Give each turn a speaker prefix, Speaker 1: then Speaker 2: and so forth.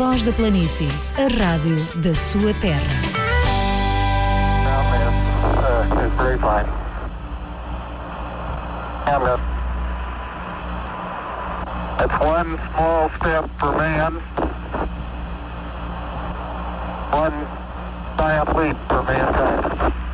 Speaker 1: Voz da Planície, a rádio da sua terra.
Speaker 2: That's one small step for man, one giant leap for mankind.